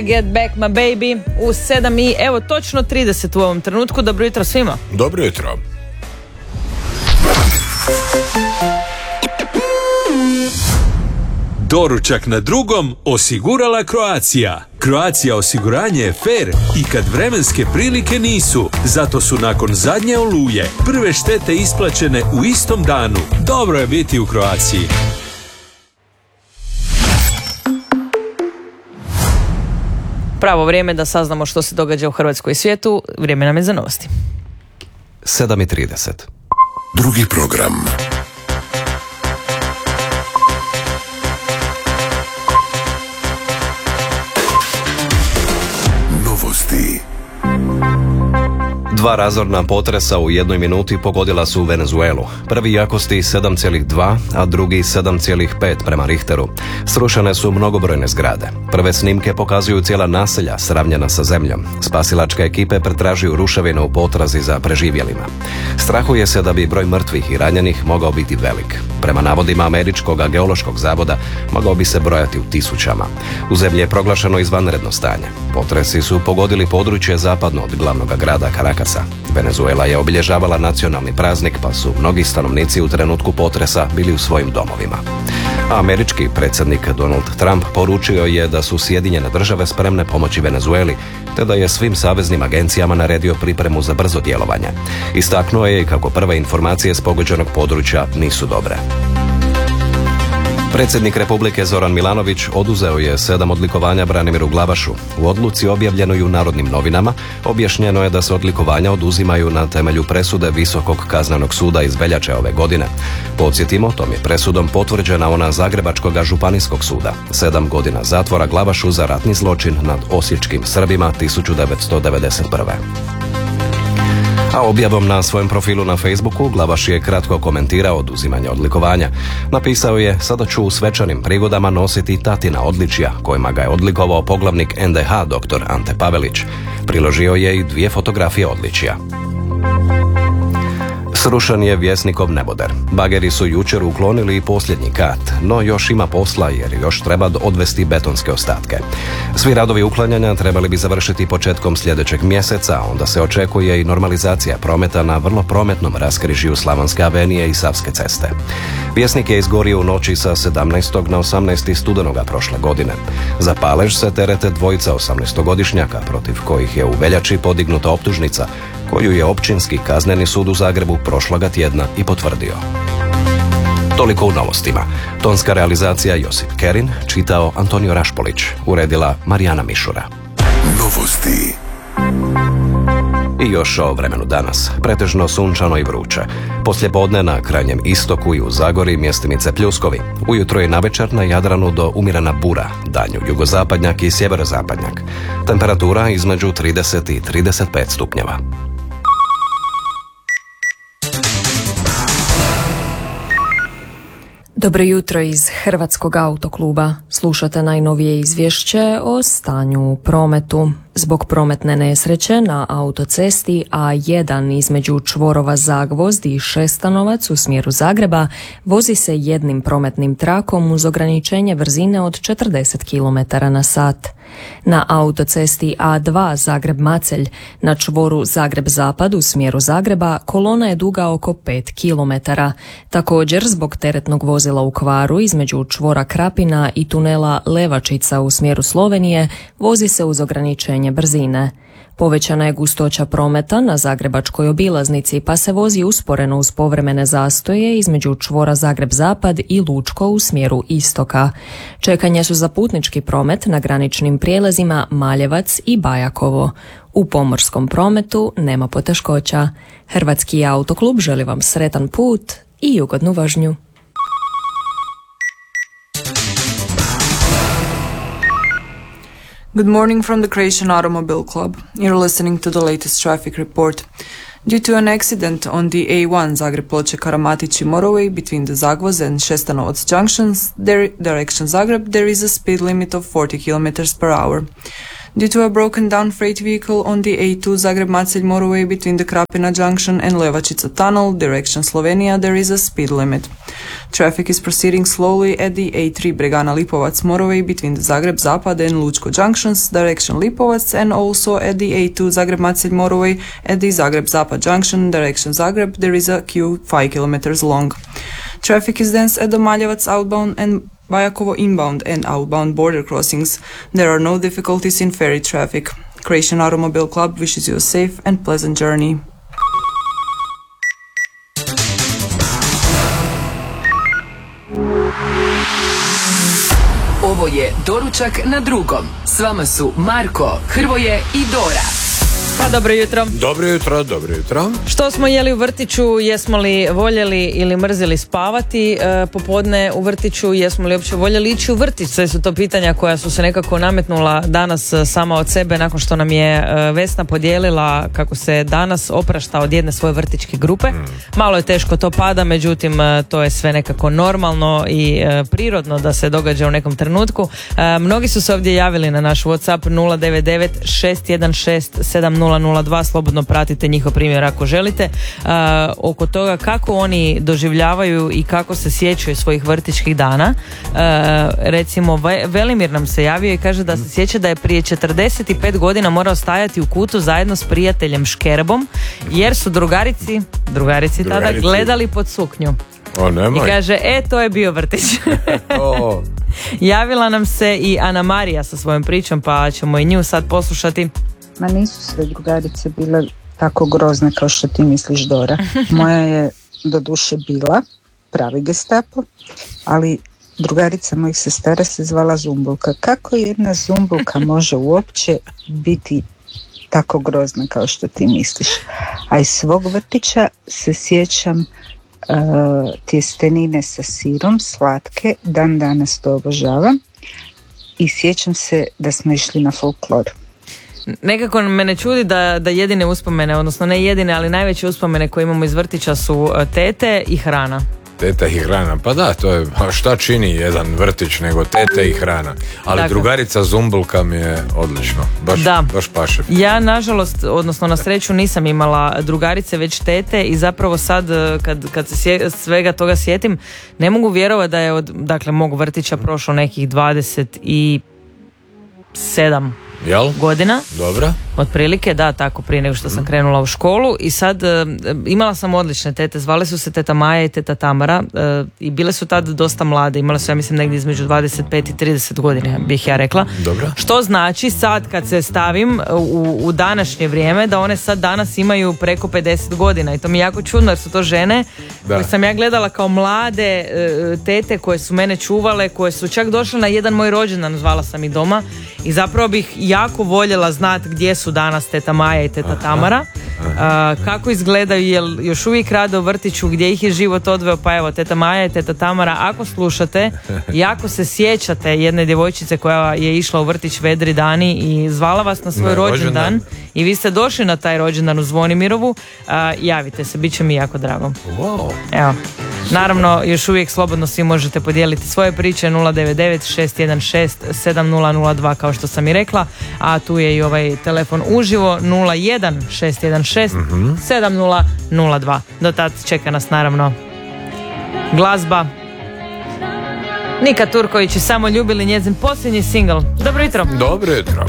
Get Back My Baby u 7 i evo točno 30 u ovom trenutku. Dobro jutro svima. Dobro jutro. Doručak na drugom osigurala Croatia. Croatia osiguranje je fair i kad vremenske prilike nisu. Zato su nakon zadnje oluje prve štete isplaćene u istom danu. Dobro je biti u Croaciji. Pravo vrijeme da saznamo što se događa u Hrvatskoj i svijetu. Vrijeme nam je za novosti. 7:30. Drugi program. Novosti. 2 razorna potresa u jednoj minuti pogodila su Venezuelu. Prvi jakosti 7,2, a drugi 7,5 prema Richteru. Srušene su mnogobrojne zgrade. Prve snimke pokazuju cijela naselja sravnjena sa zemljom. Spasilačke ekipe pretražuju ruševine u potrazi za preživjelima. Strahuje se da bi broj mrtvih i ranjenih mogao biti velik. Prema navodima Američkog geološkog zavoda mogao bi se brojati u tisućama. U zemlji je proglašeno izvanredno stanje. Potresi su pogodili područje zapadno od glavnog grada Carakasa. Venezuela je obilježavala nacionalni praznik, pa su mnogi stanovnici u trenutku potresa bili u svojim domovima. A američki predsjednik Donald Trump poručio je da su Sjedinjene države spremne pomoći Venezueli, te da je svim saveznim agencijama naredio pripremu za brzo djelovanje. Istaknuo je i kako prve informacije s pogođenog područja nisu dobre. Predsjednik Republike Zoran Milanović oduzeo je 7 odlikovanja Branimiru Glavašu. U odluci objavljenoj u Narodnim novinama objašnjeno je da se odlikovanja oduzimaju na temelju presude Visokog kaznenog suda iz veljače ove godine. Podsjetimo, tom je presudom potvrđena ona Zagrebačkog županijskog suda. 7 godina zatvora Glavašu za ratni zločin nad osječkim Srbima 1991. A objavom na svojem profilu na Facebooku Glavaš je kratko komentirao oduzimanje odlikovanja. Napisao je: sada ću u svečanim prigodama nositi tatina odličja kojima ga je odlikovao poglavnik NDH dr. Ante Pavelić. Priložio je i 2 fotografije odličja. Srušen je Vjesnikov neboder. Bageri su jučer uklonili i posljednji kat, no još ima posla jer još treba odvesti betonske ostatke. Svi radovi uklanjanja trebali bi završiti početkom sljedećeg mjeseca, onda se očekuje i normalizacija prometa na vrlo prometnom raskrižju Slavonske avenije i Savske ceste. Vjesnik je izgorio u noći sa 17. na 18. studenoga prošle godine. Za palež se terete dvojica 18-godišnjaka protiv kojih je u veljači podignuta optužnica, koju je Općinski kazneni sud u Zagrebu prošloga tjedna i potvrdio. Toliko u novostima. Tonska realizacija Josip Kerin, čitao Antonio Rašpolić, uredila Marijana Mišura. Novosti. I još o vremenu danas. Pretežno sunčano i vruće. Poslijepodne na krajnjem istoku i u Zagori mjestimice pljuskovi. Ujutro i navečer na Jadranu do umirana bura, danju jugozapadnjak i sjeverozapadnjak. Temperatura između 30 i 35 stupnjeva. Dobro jutro iz Hrvatskog autokluba. Slušate najnovije izvješće o stanju u prometu. Zbog prometne nesreće na autocesti A1 između čvorova Zagvozd i Šestanovac u smjeru Zagreba vozi se jednim prometnim trakom uz ograničenje brzine od 40 km/h. Na autocesti A2 Zagreb-Macelj na čvoru Zagreb-Zapad u smjeru Zagreba kolona je duga oko 5 km. Također, zbog teretnog vozila u kvaru između čvora Krapina i tunela Levačica u smjeru Slovenije vozi se uz ograničenje brzine. Povećana je gustoća prometa na zagrebačkoj obilaznici pa se vozi usporeno uz povremene zastoje između čvora Zagreb-Zapad i Lučko u smjeru istoka. Čekanja su za putnički promet na graničnim prijelazima Maljevac i Bajakovo. U pomorskom prometu nema poteškoća. Hrvatski autoklub želi vam sretan put i ugodnu vožnju. Good morning from the Croatian Automobile Club. You're listening to the latest traffic report. Due to an accident on the A1 Zagreb-Ploče-Karamatići motorway between the Zagvozd and Šestanovac junctions, direction Zagreb, there is a speed limit of 40 km/h. Due to a broken down freight vehicle on the A2 Zagreb-Macelj motorway between the Krapina junction and Levačica tunnel, direction Slovenia, there is a speed limit. Traffic is proceeding slowly at the A3 Bregana-Lipovac motorway between the Zagreb-Zapad and Lučko junctions, direction Lipovac, and also at the A2 Zagreb-Macelj motorway at the Zagreb-Zapad junction, direction Zagreb, there is a queue 5 kilometers long. Traffic is dense at the Maljevac outbound and Bajakovo inbound and outbound border crossings. There are no difficulties in ferry traffic. Croatian Automobile Club wishes you a safe and pleasant journey. Ovo je Doručak na drugom. S vama su Marko, Hrvoje i Dora. Pa dobro jutro. Dobro jutro, dobro jutro. Što smo jeli u vrtiću, jesmo li voljeli ili mrzili spavati popodne u vrtiću, jesmo li uopće voljeli ići u vrtić? Sve su to pitanja koja su se nekako nametnula danas sama od sebe nakon što nam je Vesna podijelila kako se danas oprašta od jedne svoje vrtićke grupe. Malo je teško to pada, međutim to je sve nekako normalno i prirodno da se događa u nekom trenutku. Mnogi su se ovdje javili na naš WhatsApp 099 616 7002, slobodno pratite njihov primjer ako želite, oko toga kako oni doživljavaju i kako se sjećaju svojih vrtićkih dana. Recimo Velimir nam se javio i kaže da se sjeća da je prije 45 godina morao stajati u kutu zajedno s prijateljem Škerbom jer su drugarici tada gledali pod suknju. I kaže, to je bio vrtić. Javila nam se i Ana Marija sa svojom pričom, pa ćemo i nju sad poslušati. Ma nisu sve drugarice bile tako grozne kao što ti misliš, Dora. Moja je doduše bila pravi gestapo, ali drugarica mojih sestara se zvala Zumbulka. Kako jedna Zumbulka može uopće biti tako grozna kao što ti misliš? A iz svog vrtića se sjećam tjestenine sa sirom, slatke, dan danas to obožavam, i sjećam se da smo išli na folklor. Nekako me ne čudi da jedine uspomene, odnosno ne jedine, ali najveće uspomene koje imamo iz vrtića su tete i hrana. Teta i hrana, pa da, to je, šta čini jedan vrtić nego tete i hrana. Ali dakle, drugarica Zumbulka mi je odlično, baš paše. Ja nažalost, odnosno na sreću nisam imala drugarice, već tete, i zapravo sad kad se svega toga sjetim, ne mogu vjerovati da je od mog vrtića prošlo nekih 27 godina. Dobro. Otprilike, da, tako, prije nego što sam krenula u školu, i sad imala sam odlične tete, zvale su se teta Maja i teta Tamara, i bile su tad dosta mlade, imale su, ja mislim, negdje između 25 i 30 godina, bih ja rekla. Dobro. Što znači sad kad se stavim u današnje vrijeme, da one sad danas imaju preko 50 godina, i to mi je jako čudno jer su to žene koje sam ja gledala kao mlade tete koje su mene čuvale, koje su čak došle na jedan moj rođendan, zvala sam ih doma, i zapravo bih jako voljela znati gdje su danas teta Maja i teta Tamara, kako izgledaju, jel još uvijek rade u vrtiću, gdje ih je život odveo. Pa evo, teta Maja i teta Tamara, ako slušate i ako se sjećate jedne djevojčice koja je išla u vrtić Vedri dani i zvala vas na svoj rođendan i vi ste došli na taj rođendan u Zvonimirovu, javite se, bit će mi jako drago. Evo, naravno, još uvijek slobodno svi možete podijeliti svoje priče 099 616 7002, kao što sam i rekla, a tu je i ovaj telefon uživo 01 616 7002. Do tad čeka nas naravno glazba. Nika Turković i Samo ljubili, njezin posljednji singl. Dobro jutro. Dobro jutro.